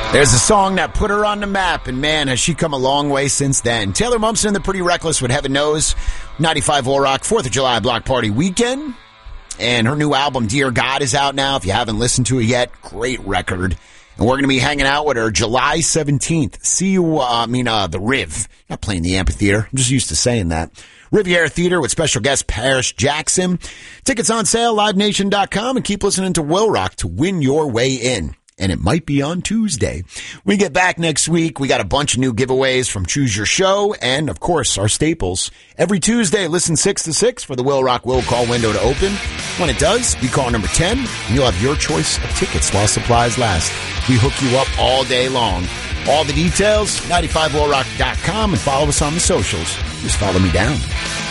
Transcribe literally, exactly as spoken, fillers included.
There's a song that put her on the map, and man, has she come a long way since then. Taylor Momsen and the Pretty Reckless with Heaven Knows. ninety-five Oil Rock, fourth of July Block Party weekend. And her new album, Dear God, is out now. If you haven't listened to it yet, great record. And we're going to be hanging out with her July seventeenth. See you, uh, I mean, uh, the Riv. Not playing the amphitheater. I'm just used to saying that. Riviera Theater with special guest Paris Jackson. Tickets on sale, live nation dot com, and keep listening to Will Rock to win your way in. And it might be on Tuesday. We get back next week. We got a bunch of new giveaways from Choose Your Show and, of course, our staples. Every Tuesday, listen six to six for the Will Rock Will Call window to open. When it does, be call number ten, and you'll have your choice of tickets while supplies last. We hook you up all day long. All the details, ninety-five oil rock dot com, and follow us on the socials. Just follow me down.